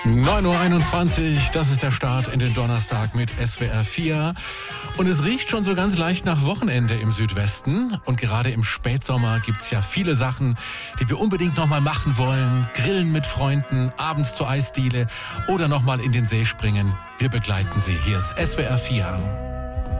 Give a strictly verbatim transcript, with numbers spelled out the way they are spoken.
neun Uhr einundzwanzig, das ist der Start in den Donnerstag mit S W R vier. Und es riecht schon so ganz leicht nach Wochenende im Südwesten. Und gerade im Spätsommer gibt's ja viele Sachen, die wir unbedingt nochmal machen wollen. Grillen mit Freunden, abends zur Eisdiele oder nochmal in den See springen. Wir begleiten Sie. Hier ist S W R vier.